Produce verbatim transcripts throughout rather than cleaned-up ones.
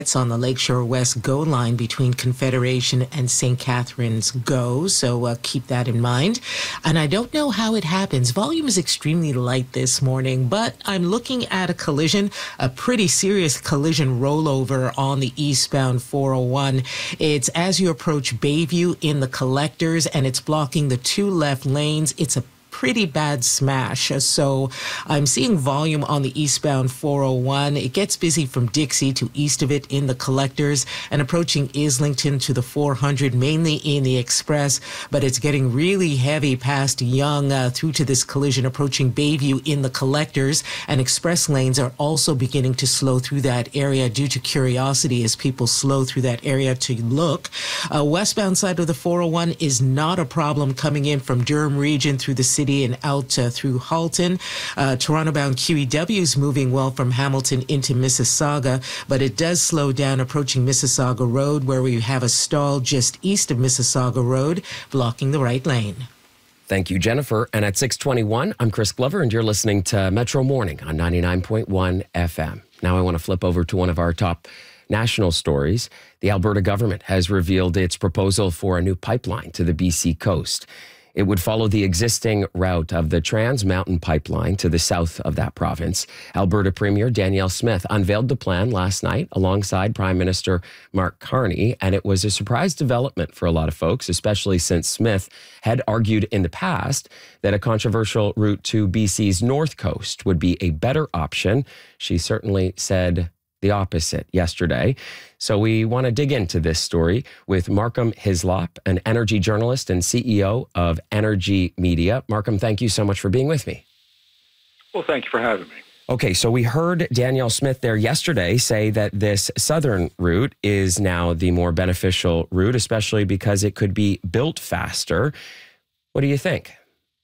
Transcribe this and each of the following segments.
It's on the Lakeshore West GO line between Confederation and Saint Catharines GO, so uh, keep that in mind. And I don't know how it happens. Volume is extremely light this morning, but I'm looking at a collision, a pretty serious collision rollover on the eastbound four oh one. It's as you approach Bayview in the collectors, and it's blocking the two left lanes. It's a pretty bad smash. So I'm seeing volume on the eastbound four oh one. It gets busy from Dixie to east of it in the collectors and approaching Islington to the four hundred, mainly in the express, but it's getting really heavy past Yonge uh, through to this collision approaching Bayview in the collectors, and express lanes are also beginning to slow through that area due to curiosity as people slow through that area to look. Uh, westbound side of the four oh one is not a problem coming in from Durham region through the city and out uh, through Halton. Uh, Toronto-bound Q E W is moving well from Hamilton into Mississauga, but it does slow down approaching Mississauga Road, where we have a stall just east of Mississauga Road, blocking the right lane. Thank you, Jennifer. And at six twenty-one, I'm Chris Glover, and you're listening to Metro Morning on ninety-nine point one F M. Now I want to flip over to one of our top national stories. The Alberta government has revealed its proposal for a new pipeline to the B C coast. It would follow the existing route of the Trans Mountain Pipeline to the south of that province. Alberta Premier Danielle Smith unveiled the plan last night alongside Prime Minister Mark Carney, and it was a surprise development for a lot of folks, especially since Smith had argued in the past that a controversial route to B C's north coast would be a better option. She certainly said the opposite yesterday. So we want to dig into this story with Markham Hislop, an energy journalist and C E O of Energy Media. Markham, thank you so much for being with me. Well, thank you for having me. Okay, so we heard Danielle Smith there yesterday say that this southern route is now the more beneficial route, especially because it could be built faster. What do you think?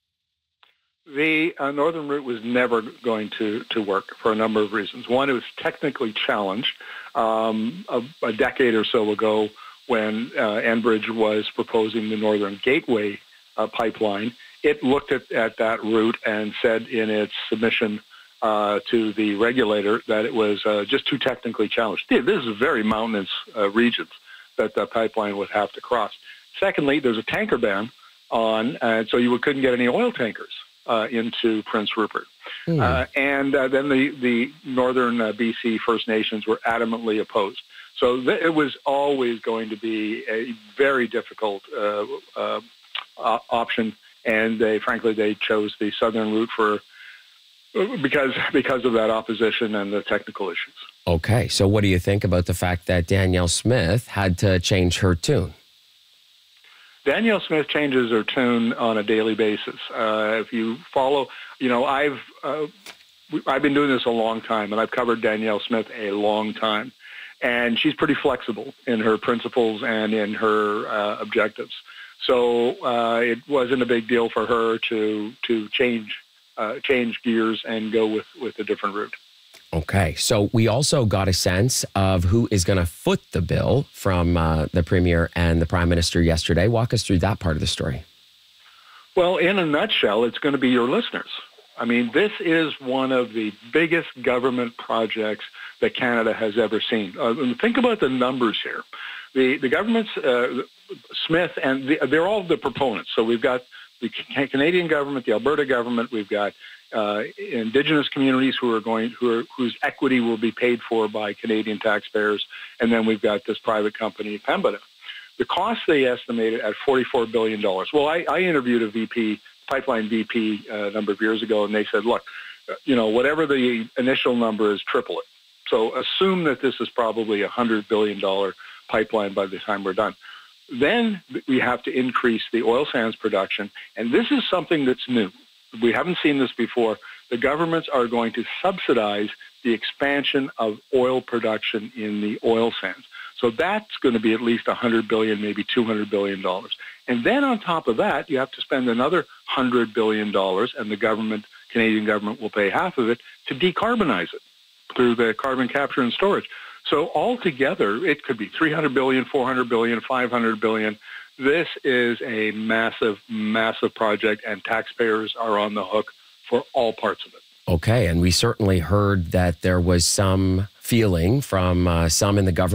The uh, northern route was never going to, to work for a number of reasons. One, it was technically challenged um, a, a decade or so ago when uh, Enbridge was proposing the Northern Gateway uh, pipeline. It looked at, at that route and said in its submission uh, to the regulator that it was uh, just too technically challenged. This is very mountainous uh, regions that the pipeline would have to cross. Secondly, there's a tanker ban on, and so you couldn't get any oil tankers Uh, into Prince Rupert. Mm. Uh, and uh, then the, the northern uh, B C First Nations were adamantly opposed. So th- it was always going to be a very difficult uh, uh, option, and they, frankly, they chose the southern route for because because of that opposition and the technical issues. Okay, so what do you think about the fact that Danielle Smith had to change her tune? Danielle Smith changes her tune on a daily basis. Uh, if you follow, you know, I've uh, I've been doing this a long time, and I've covered Danielle Smith a long time, and she's pretty flexible in her principles and in her uh, objectives. So uh, it wasn't a big deal for her to to change uh, change gears and go with, with a different route. Okay, so we also got a sense of who is going to foot the bill from uh, the Premier and the Prime Minister yesterday. Walk us through that part of the story. Well, in a nutshell, it's going to be your listeners. I mean, this is one of the biggest government projects that Canada has ever seen. Uh, think about the numbers here. The the government's, uh, Smith, and the, they're all the proponents. So we've got the Canadian government, the Alberta government, we've got Uh, Indigenous communities who are going, who are, whose equity will be paid for by Canadian taxpayers, and then we've got this private company, Pembina. The cost they estimated at forty-four billion dollars. Well, I, I interviewed a V P, pipeline V P, uh, a number of years ago, and they said, look, you know, whatever the initial number is, triple it. So assume that this is probably a one hundred billion dollars pipeline by the time we're done. Then we have to increase the oil sands production, and this is something that's new. We haven't seen this before. The governments are going to subsidize the expansion of oil production in the oil sands. So that's going to be at least one hundred billion dollars, maybe two hundred billion dollars. And then on top of that, you have to spend another one hundred billion dollars, and the government, Canadian government, will pay half of it to decarbonize it through the carbon capture and storage. So altogether, it could be three hundred billion dollars, four hundred billion dollars, five hundred billion dollars. This is a massive, massive project, and taxpayers are on the hook for all parts of it. Okay, and we certainly heard that there was some feeling from uh, some in the government